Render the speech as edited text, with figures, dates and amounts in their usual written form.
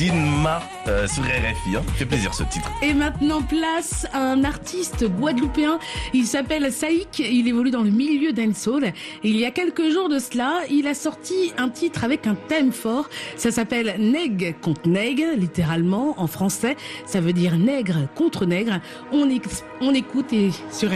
d'Inma sur RFI. Hein. Fait plaisir ce titre. Et maintenant, place à un artiste guadeloupéen. Il s'appelle Saïk. Il évolue dans le milieu dancehall. Et il y a quelques jours de cela, il a sorti un titre avec un thème fort. Ça s'appelle Nègre contre nègre, littéralement en français. Ça veut dire nègre contre nègre. On écoute et sur